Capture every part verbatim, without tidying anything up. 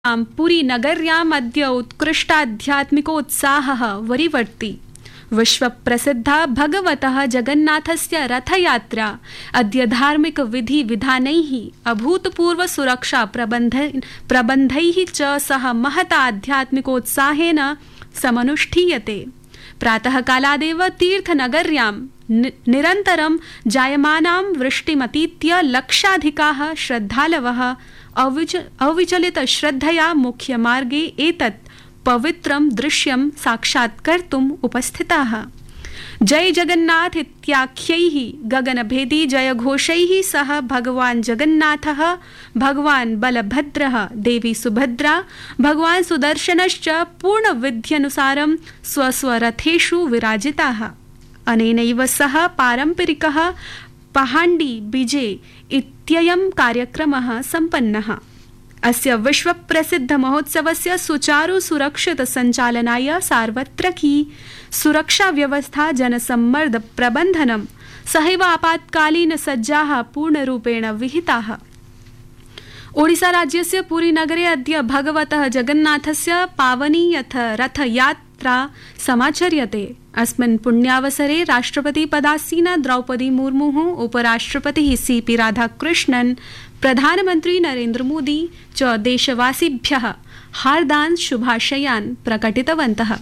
पुरी नगर्याम् अद्य उत्कृष्टाध्यात्मिकोत्साहः वरीवर्ति। विश्वप्रसिद्धा भगवतः जगन्नाथस्य रथयात्रा अद्य धार्मिक विधि विधानैः अभूतपूर्व सुरक्षा प्रबन्ध प्रबन्धैः च सह महता आध्यात्मिकोत्साहेन समनुष्ठीयते। प्रातः कालादेव तीर्थनगर्यां निरन्तरं जायमानां वृष्टिमतीत्य लक्षाधिकाः श्रद्धालवः अविच अविचलितश्रद्धया मुख्यमार्गे एतत् पवित्रं दृश्यं साक्षात्कर्तुम् उपस्थिताः। जय जगन्नाथ इत्याख्यैः गगनभेदी जयघोषैः सह भगवान् जगन्नाथः, भगवान् बलभद्रः, देवी सुभद्रा, भगवान् सुदर्शनश्च पूर्णविध्यनुसारं स्वस्वरथेषु विराजिताः। अनेनैव सह पारम्परिकः पहाण्डी बीजे इत्ययं कार्यक्रमः सम्पन्नः। अस्य विश्वप्रसिद्ध महोत्सवस्य सुचारु सुरक्षित सञ्चालनाय सार्वत्रिकी सुरक्षा व्यवस्था, जनसम्मर्द प्रबन्धनं सहैव आपातकालीन सज्जाः पूर्णरूपेण विहिताः। ओडिसा राज्यस्य पुरी नगरे अद्य भगवतः जगन्नाथस्य पावनी यथ रथयात्रा समाचर्यते। अस्मिन् पुण्यावसरे राष्ट्रपति पदासीना द्रौपदी मुर्मुः, उपराष्ट्रपतिः सी पी राधाकृष्णन्, प्रधानमन्त्री नरेन्द्र मोदी च देशवासिभ्यः हार्दान् शुभाशयान् प्रकटितवन्तः।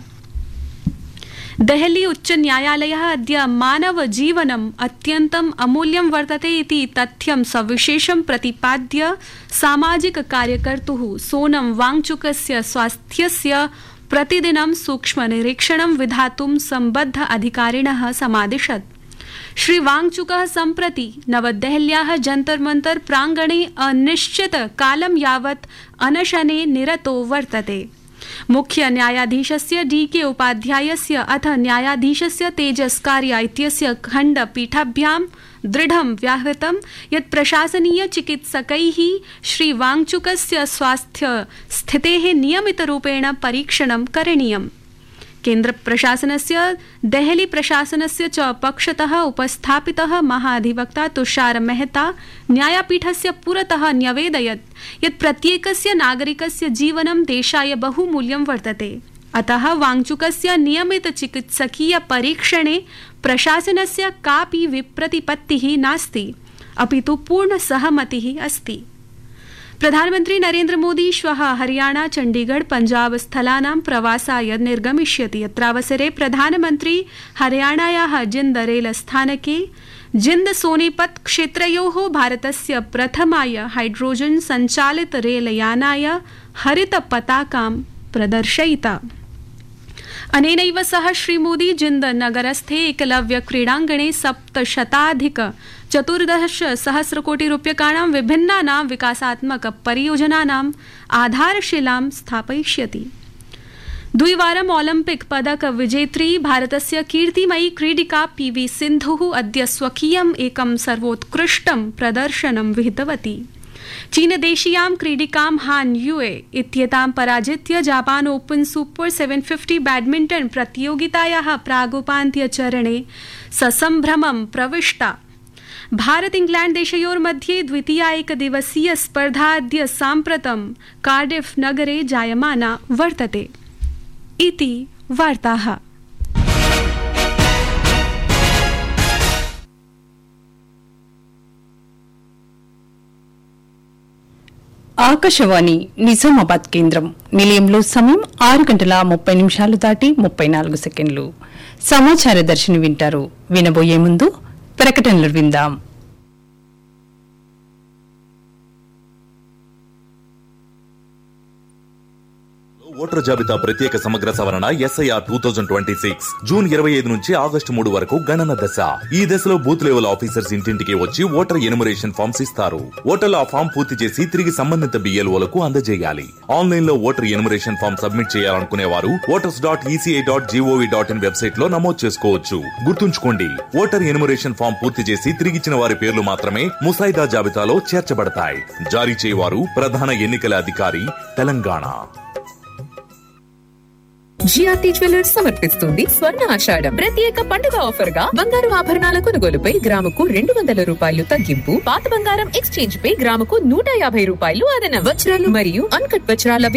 देहली उच्च न्यायालयः अद्य मानव जीवनम् अत्यन्तम् अमूल्यं वर्तते इति तथ्यं सविशेषं प्रतिपाद्य सामाजिक कार्यकर्तुः सोनम वांगचुकस्य स्वास्थ्यस्य प्रतिदिनं सूक्ष्म निरीक्षणं विधातुं सम्बद्ध अधिकारिणः समादिशत्। श्री वांगचुकः सम्प्रति नवदेहल्याः जंतर मंतर प्रांगणे अनिश्चित कालं यावत् अनशने निरतो वर्तते। मुख्य न्यायाधीशस्य डी के उपाध्यायस्य अथ न्यायाधीशस्य तेजस्कार्या इत्यस्य खण्डपीठाभ्यां दृढं व्याहृतं यत् प्रशासनीय चिकित्सकैः श्री वांगचुकस्य स्वास्थ्य स्थितेः नियमितरूपेण परीक्षणं करणीयम्। केन्द्र प्रशासनस्य देहली प्रशासनस्य च पक्षतः उपस्थापितः महाधिवक्ता तुषार मेहता न्यायपीठस्य पुरतः न्यवेदयत् यत् प्रत्येकस्य नागरिकस्य जीवनं देशाय बहुमूल्यं वर्तते। अतः वांगचुकस्य नियमित चिकित्सकीय परीक्षणे प्रशासनस्य कापि विप्रतिपत्तिः नास्ति, अपितु पूर्ण सहमतिः अस्ति। प्रधानमन्त्री नरेन्द्र मोदी श्वः हरियाणा, चण्डीगढ़, पञ्जाब स्थलानां प्रवासाय निर्गमिष्यति। अत्रावसरे प्रधानमन्त्री हरियाणायाः जिन्द रेलस्थानके जिन्द सोनीपत क्षेत्रयोः भारतस्य प्रथमाय हाइड्रोजन सञ्चालित रेलयानाय हरित पताकां प्रदर्शयिता। अनेनैव सह श्रीमोदी जिन्द नगरस्थे एकलव्य क्रीडाङ्गणे सप्तशताधिक चतुर्दश सहस्रकोटि रूप्यकाणां विभिन्नानां विकासात्मक परियोजनानाम् आधारशिलां स्थापयिष्यति। द्विवारम् ओलम्पिक पदक विजेत्री भारतस्य कीर्तिमयी क्रीडिका पी वी सिन्धुः अद्य स्वकीयम् एकं सर्वोत्कृष्टं प्रदर्शनं विहितवती। चीनदेशीयां क्रीडिकां हान युए इत्येतां पराजित्य Japan open super seven fifty badminton प्रतियोगितायाः प्रागुपान्त्यचरणे ससम्भ्रमं प्रविष्टा। Bharat England देशयोर्मध्ये द्वितीया एकदिवसीय स्पर्धा अद्य साम्प्रतं कार्डिफ नगरे जायमाना वर्तते। इति वार्ताः। ఆకాశవాణి నిజామాబాద్ కేంద్రం నిలయంలో సమయం ఆరు గంటల ముప్పై నిమిషాలు దాటి ముప్పై నాలుగు సెకండ్లు. సమాచార దర్శిని వింటారు. వినబోయే ముందు ప్రకటనలు విందాం. ఓటర్ జాబితా ప్రత్యేక సమగ్ర సవరణ SIR two thousand twenty six June ఇరవై ఐదు నుంచి ఆగస్టు మూడు వరకు గణన దశ. ఈ దశలో బూత్ లెవెల్ ఆఫీసర్స్ ఇంటింటికి వచ్చి ఓటర్ ఎనుమరేషన్ ఫామ్స్ ఇస్తారు. ఓటర్లు ఆ ఫామ్ పూర్తి చేసి తిరిగి సంబంధిత బిఎల్ఓలకు అందజేయాలి. ఆన్లైన్ లో ఓటర్ ఎనుమరేషన్ ఫామ్ సబ్మిట్ చేయాలనుకునే వారు voters dot ECI dot GOV dot in website లో నమోదు చేసుకోవచ్చు. గుర్తుంచుకోండి, ఓటర్ ఎనుమరేషన్ ఫామ్ పూర్తి చేసి తిరిగిచ్చిన వారి పేర్లు మాత్రమే ముసాయిదా జాబితాలో చేర్చబడతాయి. జారీ చేయవారు ప్రధాన ఎన్నికల అధికారి, తెలంగాణ. జిఆర్టీ జ్యువెలర్స్ సమర్పిస్తుంది స్వర్ణ ఆషాఢం ప్రత్యేక పండుగ ఆఫర్ గా బంగారు ఆభరణాల కొనుగోలుపై గ్రాముకు రెండు వందల రూపాయలు తగ్గింపు, పాత బంగారం ఎక్స్చేంజ్ పై గ్రాముకు నూట యాభై రూపాయలు అదనం, వజ్రాలు మరియు అన్కట్ వజ్రాల